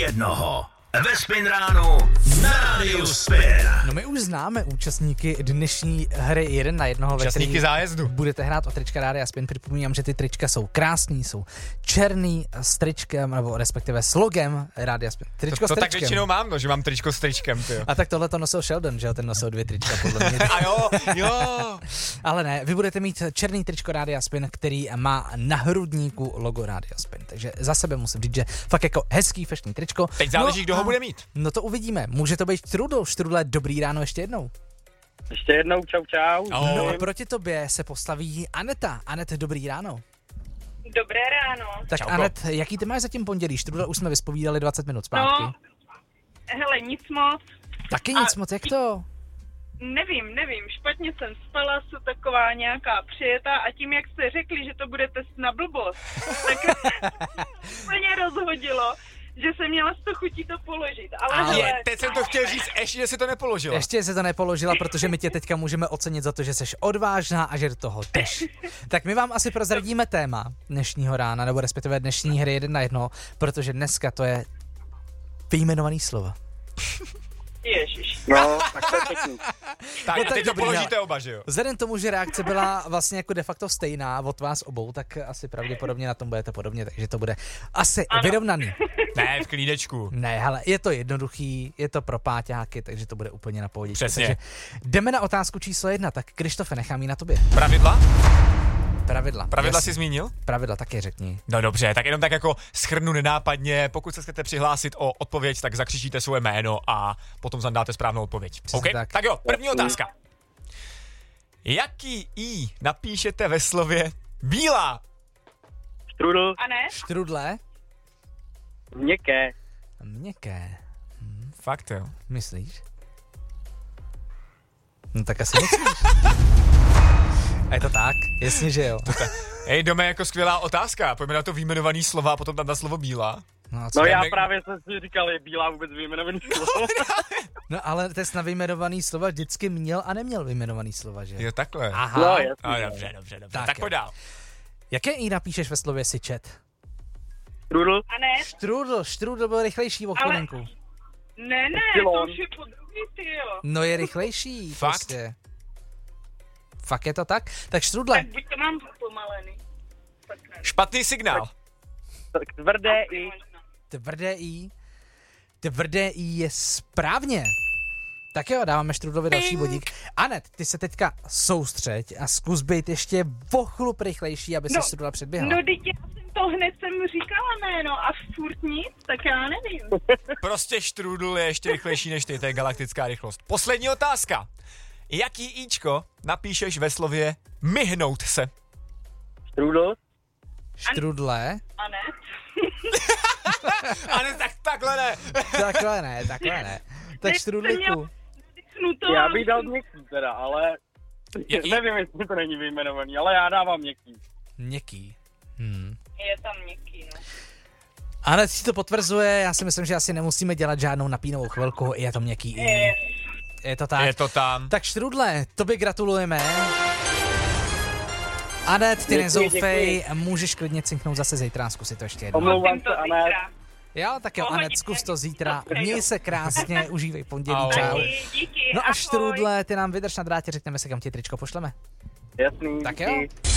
jednoho. Ve Spin ránu na rádiu Spin. No my už známe účastníky dnešní hry 1 na 1. Účastníky zájezdu. Budete hrát o trička Rádia Spin. Připomínám, že ty trička jsou krásný, jsou černý s tričkem, nebo respektive s logem Rádia Spin. Tričko To s tak tričkem. většinou mám, no, že mám tričko s tričkem, tyjo. A tak tohle to nosil Sheldon, že jo? Ten nosil 2 trička, podle mě. A jo. Ale ne, vy budete mít černý tričko Rádia Spin, který má na hrudníku logo Rádia Spin. Takže za sebe musím říct, že fakt jako hezký fešný tričko. Teď záleží, kdo ho bude mít. No to uvidíme. Může to být Štrudl. Štrudle, dobrý ráno ještě jednou. Ještě jednou čau. No a proti tobě se postaví Aneta. Anet, dobrý ráno. Dobré ráno. Tak Čauko. Anet, jaký ty máš zatím pondělí? Štrudle už jsme vyspovídali 20 minut zpátky. No, hele, nic moc. Taky nic moc, jak to? Nevím, špatně jsem spala, jsou taková nějaká přijetá a tím, jak jste řekli, že to bude test na blbost, tak úplně rozhodilo, že jsem měla 100 chutí to položit. Ale Teď jsem to chtěl říct, ještě že si to nepoložila. Ještě se to nepoložila, protože my tě teďka můžeme ocenit za to, že jsi odvážná a že do toho jdeš. Tak my vám asi prozradíme téma dnešního rána, nebo respektive dnešní hry 1 na 1, protože dneska to je vyjmenovaný slova. Ježiš. No, tak to je pěkný. Tak No a tak teď to dobrý, položíte oba, že jo? Vzhledem k tomu, že reakce byla vlastně jako de facto stejná od vás obou, tak asi pravděpodobně na tom budete podobně, takže to bude asi vyrovnaný. Ne, v klídečku. Ne, hele, je to jednoduchý, je to pro páťáky, takže to bude úplně na pohodě. Přesně. Takže jdeme na otázku číslo 1, tak Krištofe, nechám ji na tobě. Pravidla? Pravidla. Pravidla Jasně. jsi zmínil? Pravidla taky řekni. No dobře, tak jenom tak jako shrnu nenápadně, pokud se chcete přihlásit o odpověď, tak zakřičíte svoje jméno a potom zandáte správnou odpověď. Přesně OK? tak. Tak jo, první otázka. Jaký I napíšete ve slově bílá? Štrudl, A ne? Štrudle, měkké. měkké, Fakt jo. myslíš? No tak asi myslíš. A je to tak, jasně, že jo. Hej, Dome, jako skvělá otázka. Pojďme na to výjmenovaný slova a potom tam na slovo bílá. No, a co? No já ne- právě jsem si říkal, je bílá vůbec vyjmenovaný slovo. No ale test na vyjmenovaný slova vždycky měl a neměl vyjmenovaný slova, že? Jo, takhle. Aha. No jasně. A dobře. Tak Tak jo. pojď dál. Jaké I napíšeš ve slově syčet? Štrudl, A ne? Štrudl byl rychlejší o chvilinku. Ne, to Epsilon. už je po druhý, ty jo. No je rychlejší. Fakt? Prostě. Fakt je to tak? Tak Štrudle, Tak buď to mám zpomalený. Tak ne. Špatný signál. tak tvrdé i. tvrdé I je správně. Tak jo, dáváme Štrudlovi další bodík. Anet, ty se teďka soustřeď a zkus být ještě o chlup rychlejší, aby se Štrudla předběhla. No, teď já jsem to hned jsem říkala jméno a furt nic, tak já nevím. Prostě štrůdl je ještě rychlejší než ty, to je galaktická rychlost. Poslední otázka. Jaký Ičko napíšeš ve slově myhnout se? Štrudl, Štrudle? A ne? A ne, tak takhle ne. Takhle ne. Tak Štrudliku. já bych dal měkký teda, ale Jaký? nevím, jestli to není vyjmenovaný, ale já dávám měkký. Měkký. Je tam měkký, no. Anet si to potvrzuje, já si myslím, že asi nemusíme dělat žádnou napínovou chvilku, je to měkký I. Je to tak. Je to tam. Tak Štrudle, tobě gratulujeme. Anet, ty Děkuji, nezoufej, můžeš klidně cinknout zase zítra, zkusit to ještě jednou. Omlouvám Musím se, to Anet. zítra. Jo, tak jo, Anet, zkus to zítra. Měj se krásně, užívej pondělí, Ahoj. čau. Díky, No a ahoj. Štrudle, ty nám vydrž na drátě, řekneme se, kam ti tričko pošleme. Jasný, Tak jo. díky.